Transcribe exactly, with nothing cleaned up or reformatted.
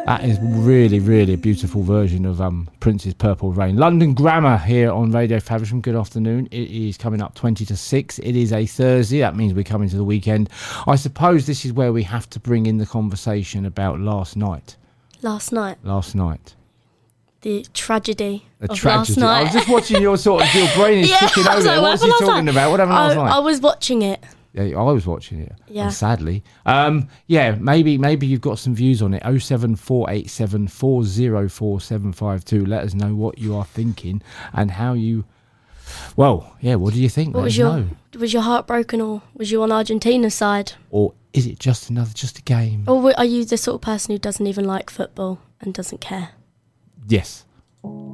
That is really, really a beautiful version of um, Prince's Purple Rain. London Grammar here on Radio Faversham. Good afternoon. It is coming up twenty to six. It is a Thursday. That means we're coming to the weekend. I suppose this is where we have to bring in the conversation about last night. Last night? Last night. The tragedy The of tragedy. last night. I was just watching your sort of, your brain is yeah, ticking over like, there. What's he what talking about? What happened last I, night? I was watching it. Yeah, I was watching it. Yeah. And sadly. Um, yeah, maybe maybe you've got some views on it. oh seven four eight seven four oh four seven five two. Let us know what you are thinking and how you... Well, yeah, what do you think? What Let was us your know. was your heart broken, or was you on Argentina's side? Or is it just another, just a game? Or are you the sort of person who doesn't even like football and doesn't care? Yes.